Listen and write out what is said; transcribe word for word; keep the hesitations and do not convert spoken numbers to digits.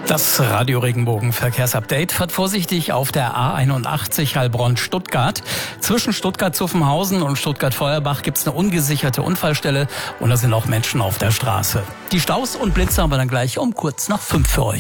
Das Radio Regenbogen Verkehrsupdate. Fahrt vorsichtig auf der A einundachtzig Heilbronn-Stuttgart. Zwischen Stuttgart-Zuffenhausen und Stuttgart-Feuerbach gibt es eine ungesicherte Unfallstelle und da sind auch Menschen auf der Straße. Die Staus und Blitze haben wir dann gleich um kurz nach fünf für euch.